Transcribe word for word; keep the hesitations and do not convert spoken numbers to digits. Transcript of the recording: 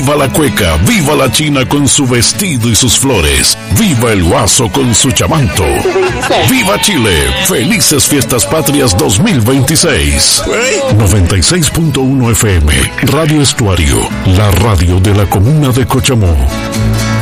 Viva la cueca, viva la china con su vestido y sus flores. Viva el guaso con su chamanto. Viva Chile, felices fiestas patrias dos mil veintiséis. noventa y seis punto uno F M, Radio Estuario, la radio de la comuna de Cochamó.